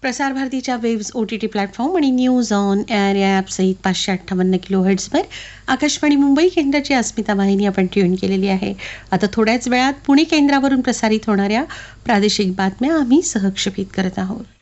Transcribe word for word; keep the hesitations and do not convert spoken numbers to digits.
प्रसार भारतीच्या waves O T T platform आणि न्यूज ऑन एअर या ॲपसहित पाचशे अठ्ठावन्न किलो हर्ट्झवर आकाशवाणी मुंबई केंद्राची अस्मिता वाहिनी आपण ट्यून केलेली आहे. आता थोड्याच वेळात पुणे केंद्रावरून प्रसारित होणाऱ्या प्रादेशिक बातम्या आम्ही सहक्षेपित करत आहोत.